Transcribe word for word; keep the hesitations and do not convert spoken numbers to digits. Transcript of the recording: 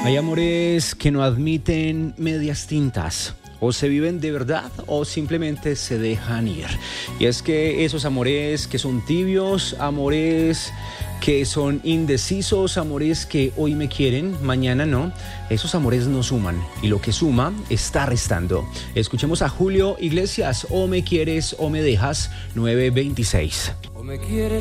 Hay amores que no admiten medias tintas. O se viven de verdad o simplemente se dejan ir. Y es que esos amores que son tibios, amores que son indecisos, amores que hoy me quieren, mañana no, esos amores no suman. Y lo que suma está restando. Escuchemos a Julio Iglesias, o me quieres o me dejas, nueve veintiséis. O me quieres